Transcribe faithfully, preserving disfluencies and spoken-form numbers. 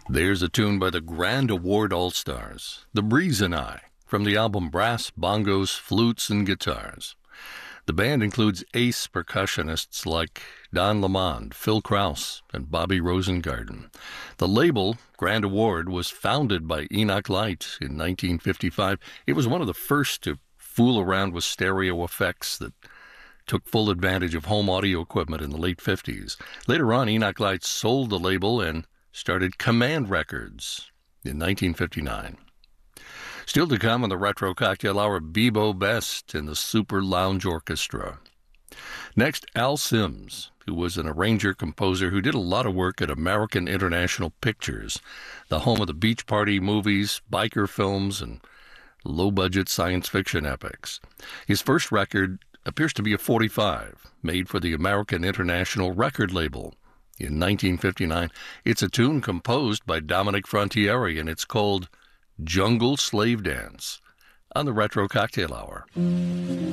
There's a tune by the Grand Award All-Stars, The Breeze and I, from the album Brass, Bongos, Flutes, and Guitars. The band includes ace percussionists like Don Lamond, Phil Krause, and Bobby Rosengarten. The label, Grand Award, was founded by Enoch Light in nineteen fifty-five. It was one of the first to fool around with stereo effects that took full advantage of home audio equipment in the late fifties. Later on, Enoch Light sold the label and started Command Records in nineteen fifty-nine. Still to come on the Retro Cocktail Hour, Bebo Best and the Super Lounge Orchestra. Next, Al Sims, who was an arranger-composer who did a lot of work at American International Pictures, the home of the beach party movies, biker films, and low-budget science fiction epics. His first record appears to be a forty-five, made for the American International Record label in nineteen fifty-nine. It's a tune composed by Dominic Frontiere, and it's called Jungle Slave Dance on the Retro Cocktail Hour.